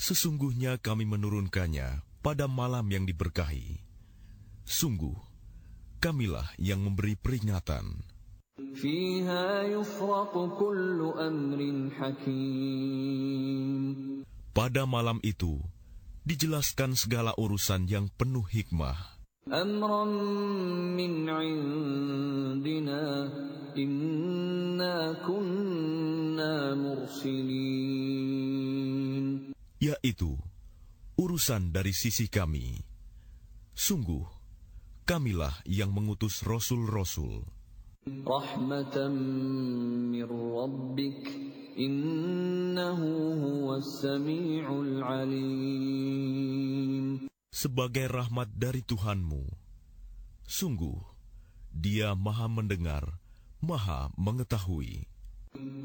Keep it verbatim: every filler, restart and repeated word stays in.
Sesungguhnya kami menurunkannya pada malam yang diberkahi. Sungguh, kamilah yang memberi peringatan. فيها يفرق كل أمر حكيم. Pada malam itu, dijelaskan segala urusan yang penuh hikmah. أمرا من عندنا إنا كنا مرسلين. Yaitu, urusan dari sisi kami. Sungguh, kamilah yang mengutus rasul-rasul. Rahmatan min Rabbik, innahu huwas sami'ul alim. Sebagai rahmat dari Tuhanmu, sungguh, Dia Maha mendengar, Maha mengetahui.